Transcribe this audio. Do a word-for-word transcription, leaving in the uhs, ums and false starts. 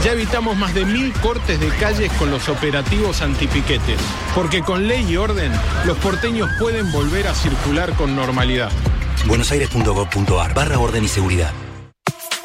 Ya evitamos más de mil cortes de calles con los operativos antipiquetes, porque con ley y orden, los porteños pueden volver a circular con normalidad. buenosaires punto gov punto ar barra orden y seguridad.